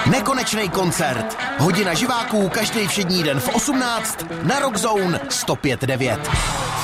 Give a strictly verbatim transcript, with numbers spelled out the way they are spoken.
Nekonečný koncert. Hodina živáků každý všední den v osmnáct na Rock Zone sto pět devět.